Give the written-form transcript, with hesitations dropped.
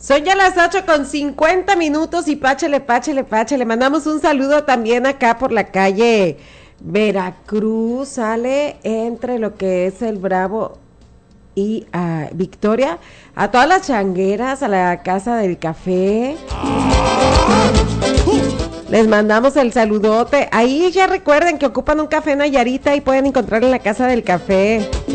Son ya las 8:50 y páchele. Mandamos un saludo también acá por la calle Veracruz, sale entre lo que es el Bravo y Victoria, a todas las changueras, a la Casa del Café. Les mandamos el saludote. Ahí ya recuerden que ocupan un café Nayarita y pueden encontrar en la Casa del Café.